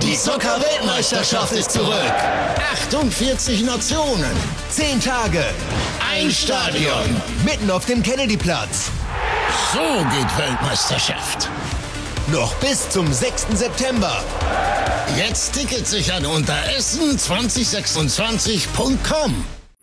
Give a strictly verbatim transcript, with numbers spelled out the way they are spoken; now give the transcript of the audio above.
Die Soccer-Weltmeisterschaft ist zurück. achtundvierzig Nationen. Zehn Tage. Ein Stadion. Mitten auf dem Kennedyplatz. So geht Weltmeisterschaft. Noch bis zum sechsten September. Jetzt Tickets sichern unter essen zwanzig sechsundzwanzig punkt com.